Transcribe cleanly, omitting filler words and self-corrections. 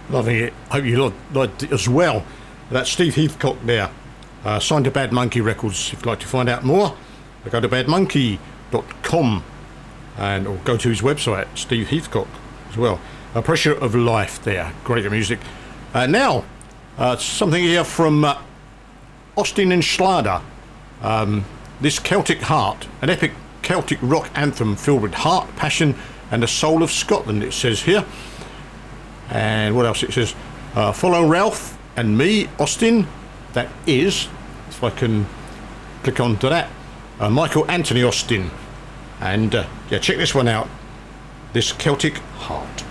Loving it. Hope you liked it as well. That's Steve Heathcock there. Signed to Bad Monkey Records. If you'd like to find out more, go to badmonkey.com or go to his website, Steve Heathcock, as well. A Pressure of Life there. Great music. Now, something here from Austin and Schlader. This Celtic Heart, an epic Celtic rock anthem filled with heart, passion, and the soul of Scotland, it says here. And what else it says? Follow Ralph and me, Austin. That is, if I can click on to that, Michael Anthony Austin. And check this one out. This Celtic Heart.